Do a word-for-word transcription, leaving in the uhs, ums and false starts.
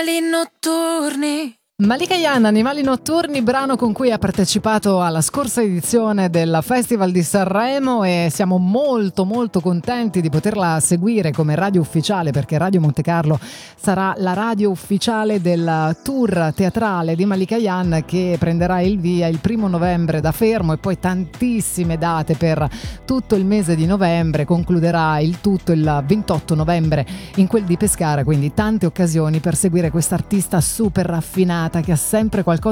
Notturni. Malika Yan, Animali Notturni, brano con cui ha partecipato alla scorsa edizione del Festival di Sanremo, e siamo molto molto contenti di poterla seguire come radio ufficiale, perché Radio Montecarlo sarà la radio ufficiale del tour teatrale di Malika Yan, che prenderà il via il primo novembre da Fermo e poi tantissime date per tutto il mese di novembre. Concluderà il tutto il ventotto novembre in quel di Pescara, quindi tante occasioni per seguire questa artista super raffinata che ha sempre qualcosa